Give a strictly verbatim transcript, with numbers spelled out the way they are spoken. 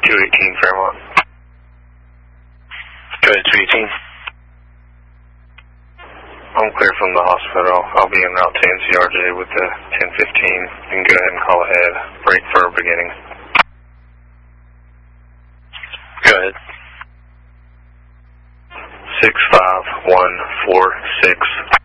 two eighteen Fairmont. Go ahead, two eighteen. I'm clear from the hospital. I'll be en route to N C R J with the ten fifteen. You can go ahead and call ahead. Break for beginning. Go ahead. six five one four six.